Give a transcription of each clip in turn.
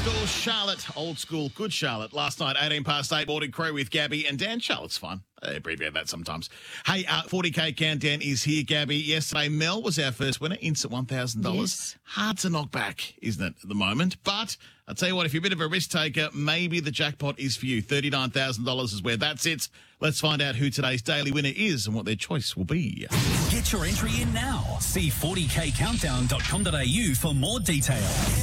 school Charlotte, old school good Charlotte. Last night, 18 past 8, morning crew with Gabby and Dan. Charlotte's fun. I abbreviate that sometimes. Hey, 40K countdown is here, Gabby. Yesterday, Mel was our first winner, instant $1,000. Yes. Hard to knock back, isn't it, at the moment? But I'll tell you what, if you're a bit of a risk taker, maybe the jackpot is for you. $39,000 is where that sits. Let's find out who today's daily winner is and what their choice will be. Get your entry in now. See 40kcountdown.com.au for more details.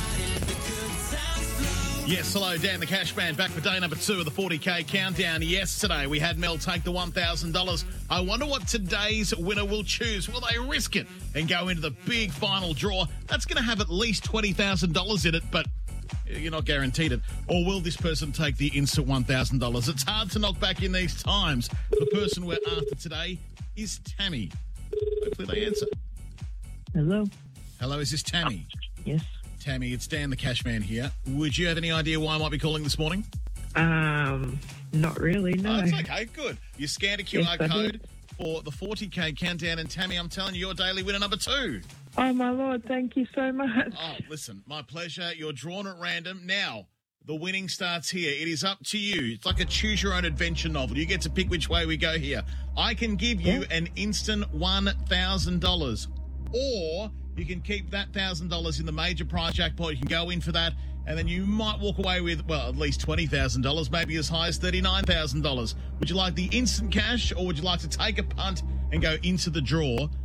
Yes, hello, Dan the Cashman, back for day number 2 of the 40K countdown. Yesterday, we had Mel take the $1,000. I wonder what today's winner will choose. Will they risk it and go into the big final draw? That's going to have at least $20,000 in it, but you're not guaranteed it. Or will this person take the instant $1,000? It's hard to knock back in these times. The person we're after today is Tammy. Hopefully they answer. Hello. Hello, is this Tammy? Yes. Tammy, it's Dan the Cashman here. Would you have any idea why I might be calling this morning? Not really, no. Oh, it's okay, good. You scanned a QR Yes, I code did. for the 40K countdown, and Tammy, I'm telling you, you're daily winner number 2. Oh, my Lord, thank you so much. Oh, listen, my pleasure. You're drawn at random. Now, the winning starts here. It is up to you. It's like a choose-your-own-adventure novel. You get to pick which way we go here. I can give you an instant $1,000, or you can keep that $1,000 in the major prize jackpot. You can go in for that, and then you might walk away with, well, at least $20,000, maybe as high as $39,000. Would you like the instant cash, or would you like to take a punt and go into the draw